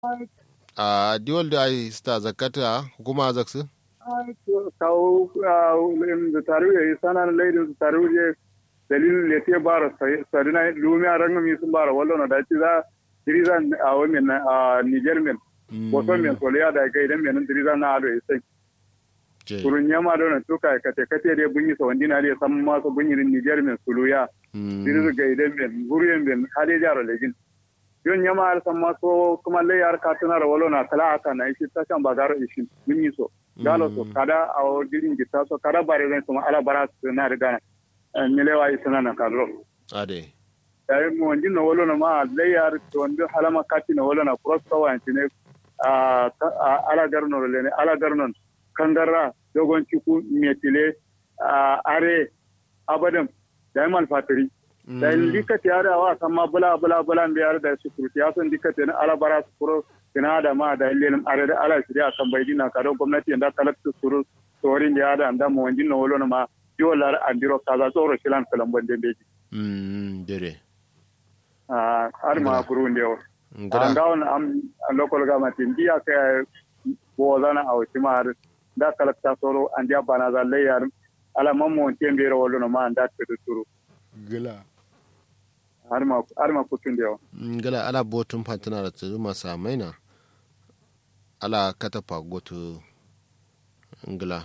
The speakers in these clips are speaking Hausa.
a diwal da ai sta zakata hukuma zaksu kawo da taru ya yi sanan laidin su taru je dalilin da te bara sarina lumiya rangami sun bara wallo na dace za dirizan a wannan a Niger men wato men soliya da ga idan men dirizan na ado sai kurun yama don to kai kate kate dai bunyi sa wandina dai san ma so bunyi Niger men suluya dirizu ga idan men guriyen men hade jaro legin yon yama har san ma so kuma lai har ka tuna wallo na kala aka na shi ta kan bagaro ishin bunyi so galo so kada a dirin gita so kada bare zan kuma ala bara na riga milewa isana na kadro ade ai mo wandin no wolo na ma layar to wando halama kati no wolo na cross power antine ala garno le ne ala garnon kangara dogon ciku metile are abadan da mal fatiri da likati are awa sama bula biyar da security asan dikate na ala bara pro kina da ma da lenin are da ala shirya kan baidina kado gwamnati da kalaktu suru torin da ada anda mo wandin no wolo na ma yolar andiro kaza tsoro shilan kalamban dembeji dere har ma kuru ndewo ngawon am local government ndiya ka bozana awtimar da kalakta soro andiya bana za layar ala mammo tembere wolono ma anda turu gila har ma kutun ndewo gila ala botun fatana da tsuru masa maina ala katafa goto ngila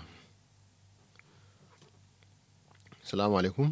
salamu alaikum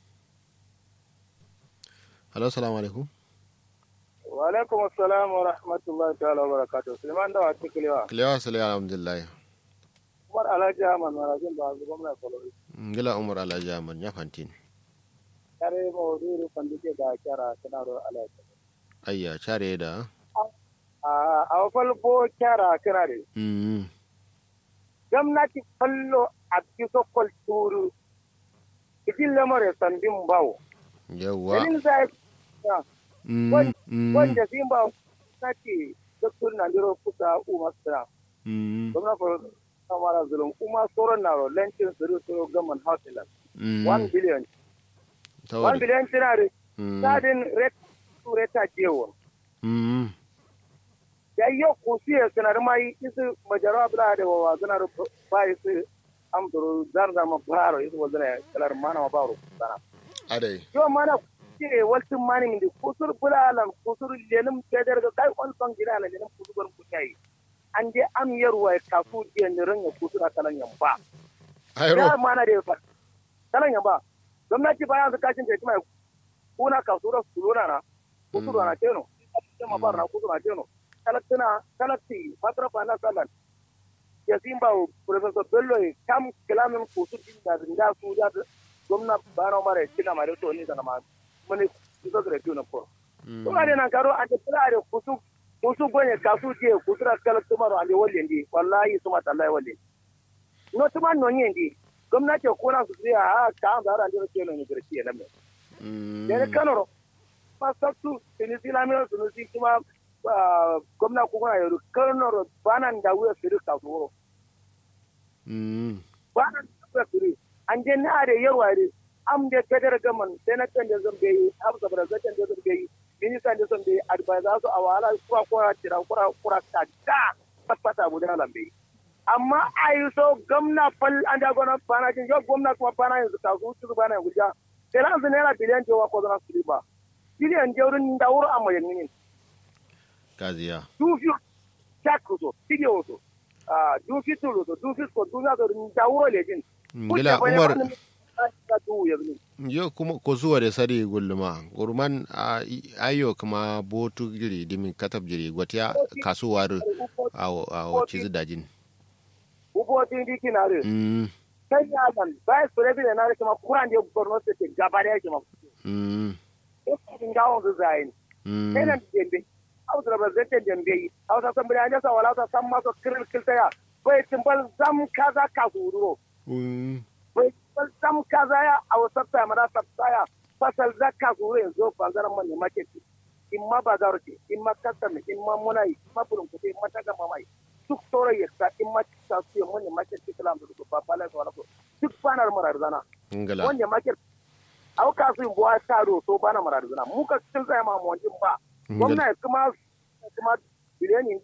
halo salamu alaikum wa alaikum assalam wa rahmatullahi ta'ala wa barakatuh Suleiman da wata kilewa salai alhamdulillah Umar Alhaji Ahmad marajin ba zuwa gwamnati kolori ngila Umar Alhaji Ahmad ya fantin kare mawduru pandike da kyara kanaro Alhaji ayya chare da a falbo kyara kanare gwamnati fallo a kiso kulturu cikin lamarin sandin bawo. Yawwa. Dalilin zai wanda sin ba na ce doktor na jiro kusa umar sira. Gwamna for samara zulum umar tsoron na lancin suru gaman hausilan. 1 billion. 1 billion tinare. Sadin reta jewo. Ya yi kusiya sanar mai isu majarawa bila da wawa zanar bayi su amdoro zarda ma baro isu wazana kalar mana ma baro sana adai yo mana ke waltin mani min kusur bulalam kusur lenum teder ga kai on bang gida na lenum kusur gon kutai ande am yarwa kafu den ranga kusur akalan yamba ayro ya mana de fa kalan yamba gwamnati bayan su kashin da kuma kuna kasura sulona na kusur na teno ma bar na kusur na teno kalakti fatra pana salan ya simba professor bello kam kalamin kusu din da su da gwamna bana mare kina mare to ni daga ma mune kuso gre tuna ko to are nan karo ande tsare kusu gonye kasu je kusura kalakti maro ande wolle wallahi suma tallahi wolle no tuma no nyendi gwamnati ko na su ya ka da ran da ke no ni girki na me dare kanoro pasatu tinisilami no si kuma gwamna kuma yaro kanoro banan da wuya su rika tsoro banan da su an je na are yarwa ne am da kadar gaman sai na kan da zan bai abza barazatan da zan bai minista da zan bai advisor su awala kura tira kura ta da fasfata mu da lambe amma ayi so gwamna fal an da gona bana jin yo gwamna kuma bana yanzu ka su bana guja sai lan su naira biliyan jewa ko zana su ba biliyan jeurin da wuro amma yanni kaziya dufi chakuzo tidiozo dufi tuluzo dufi ko dunya do ndawro lejin ngila Umar yo kuma ko zuwa da sari gulluma urman ayo kuma botu giri dimin katab giri gwatiya kasuwar a cizu dajin ubotin dikinare sai ya nan bai president na kuma kuran da borno state gabare yake ma ko ngawo zain sai nan dembe auto represented dembe auto assembly anja sa wala ta samma so kiltaya bai timbal zam kaza ka guro bai timbal zam kaza ya awsata mara tsaya fasal zakka guro yanzu bangaren man market imma bazar ce imma custom imma munai imma burun kuɗi imma taga mamai duk sauran yasta imma ta su mun market kalam da ba bala so wala so duk banar marazana wanda market au ka su buwa taro so bana marazana mu ka cikin tsaya ma mu wajen ba gwamnati kuma biliyan